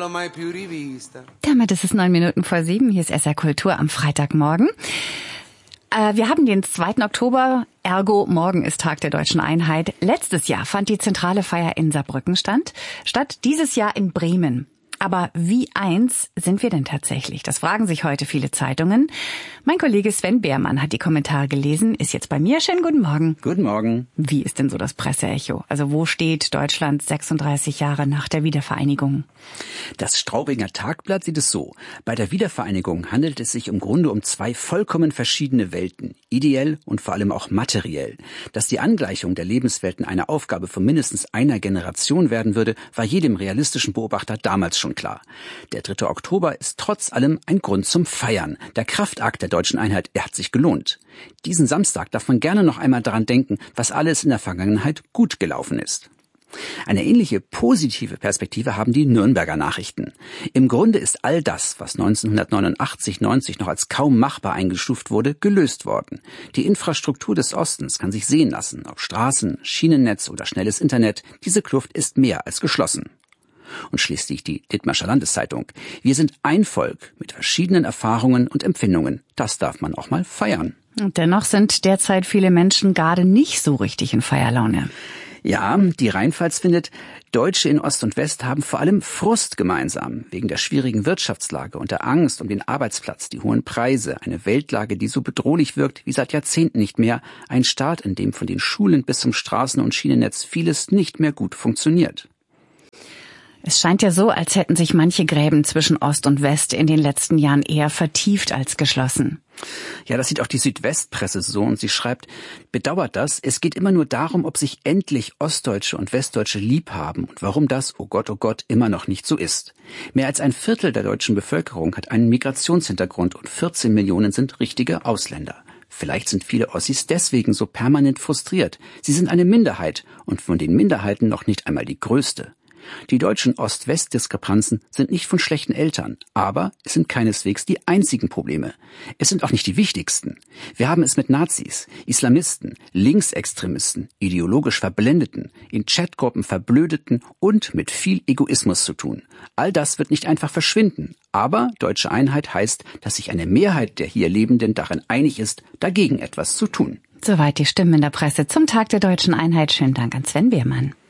l'ho mai più rivista. Damit ist es 7:09. Hier ist SR Kultur am Freitagmorgen. Wir haben den 2. Oktober, ergo morgen ist Tag der Deutschen Einheit. Letztes Jahr fand die zentrale Feier in Saarbrücken statt, dieses Jahr in Bremen. Aber wie eins sind wir denn tatsächlich? Das fragen sich heute viele Zeitungen. Mein Kollege Sven Beermann hat die Kommentare gelesen, ist jetzt bei mir. Schönen guten Morgen. Guten Morgen. Wie ist denn so das Presseecho? Also wo steht Deutschland 36 Jahre nach der Wiedervereinigung? Das Straubinger Tagblatt sieht es so. Bei der Wiedervereinigung handelt es sich im Grunde um zwei vollkommen verschiedene Welten. Ideell und vor allem auch materiell. Dass die Angleichung der Lebenswelten eine Aufgabe von mindestens einer Generation werden würde, war jedem realistischen Beobachter damals schon klar. Der 3. Oktober ist trotz allem ein Grund zum Feiern. Der Kraftakt der deutschen Einheit, er hat sich gelohnt. Diesen Samstag darf man gerne noch einmal daran denken, was alles in der Vergangenheit gut gelaufen ist. Eine ähnliche positive Perspektive haben die Nürnberger Nachrichten. Im Grunde ist all das, was 1989/90 noch als kaum machbar eingestuft wurde, gelöst worden. Die Infrastruktur des Ostens kann sich sehen lassen, ob Straßen, Schienennetz oder schnelles Internet. Diese Kluft ist mehr als geschlossen. Und schließlich die Dithmarscher Landeszeitung. Wir sind ein Volk mit verschiedenen Erfahrungen und Empfindungen. Das darf man auch mal feiern. Und dennoch sind derzeit viele Menschen gerade nicht so richtig in Feierlaune. Ja, die Rheinpfalz findet, Deutsche in Ost und West haben vor allem Frust gemeinsam, wegen der schwierigen Wirtschaftslage und der Angst um den Arbeitsplatz, die hohen Preise, eine Weltlage, die so bedrohlich wirkt wie seit Jahrzehnten nicht mehr, ein Staat, in dem von den Schulen bis zum Straßen- und Schienennetz vieles nicht mehr gut funktioniert. Es scheint ja so, als hätten sich manche Gräben zwischen Ost und West in den letzten Jahren eher vertieft als geschlossen. Ja, das sieht auch die Südwestpresse so und sie schreibt, bedauert das, es geht immer nur darum, ob sich endlich Ostdeutsche und Westdeutsche lieb haben und warum das, oh Gott, immer noch nicht so ist. Mehr als ein Viertel der deutschen Bevölkerung hat einen Migrationshintergrund und 14 Millionen sind richtige Ausländer. Vielleicht sind viele Ossis deswegen so permanent frustriert. Sie sind eine Minderheit und von den Minderheiten noch nicht einmal die größte. Die deutschen Ost-West-Diskrepanzen sind nicht von schlechten Eltern, aber es sind keineswegs die einzigen Probleme. Es sind auch nicht die wichtigsten. Wir haben es mit Nazis, Islamisten, Linksextremisten, ideologisch Verblendeten, in Chatgruppen Verblödeten und mit viel Egoismus zu tun. All das wird nicht einfach verschwinden, aber deutsche Einheit heißt, dass sich eine Mehrheit der hier Lebenden darin einig ist, dagegen etwas zu tun. Soweit die Stimmen in der Presse zum Tag der Deutschen Einheit. Schönen Dank an Sven Beermann.